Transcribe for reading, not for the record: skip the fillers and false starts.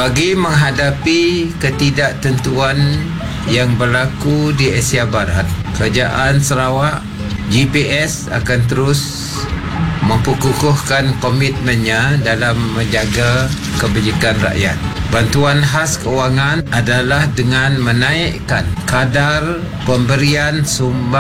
Bagi menghadapi ketidaktentuan yang berlaku di Asia Barat, Kerajaan Sarawak GPS akan terus memperkukuhkan komitmennya dalam menjaga kebajikan rakyat. Bantuan khas kewangan adalah dengan menaikkan kadar pemberian sumbang